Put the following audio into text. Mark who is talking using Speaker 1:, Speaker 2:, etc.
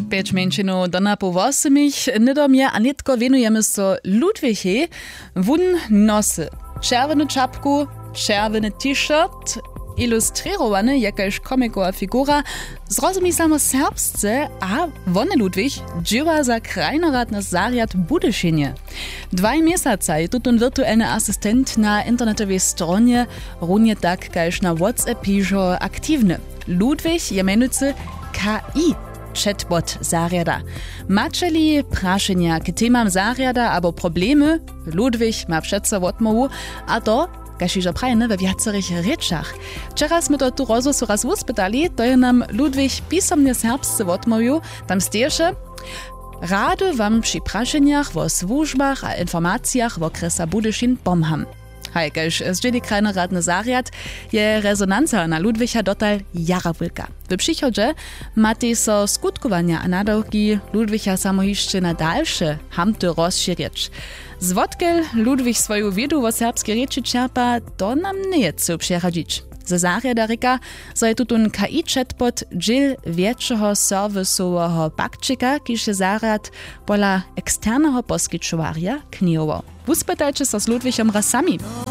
Speaker 1: 5 menšinov do na po 8, nedomie a netko venujemy so Ludwichej, wun nosy, czerwony czapku, czerwony t-shirt, ilustrowany jakaś komikowa figura, zrozumí samo serbsce, a wone Ludwig dżywa za krajnoradny zariad Budyšinje. 2 miesiące je tutun wirtualny asystent na internetowej stronie, równie tak kaž na WhatsApp piżo aktywny. Ludwig je menujcy KI. Chatbot zariada. Mačeli prašenja k temam zariada abo problemy, Ludwig ma přece odmovu, a to, kaž ižo prajene we viacerých rečach. Včera sme to tu rozhosu raz uspytali, to je nam Ludwig pisomne serbsce odmoviu, tam stieše: Rady wam przy prašenjach wo służbach a informacjach wo kresa Budyšin pomham. Hej, kaž zdjeli krajnoradny zariad, je rezonanca na Ludwicha dotal jara wylka. W przychodzie matej so skutkowania a nadawki Ludwicha samohiszcze na dalsze hamty rozširieć. Zwodkel Ludwig swoją wiedu o serbskiej reči czerpa, to nam nie chce przeradzić. Ze zariada reka, so je tutun KI chatbot dżil większego serwisowego bakczyka, kiż je zariad pola eksternego poskytowarja knijowo. Uspytajcie so z Ludwichem raz sami.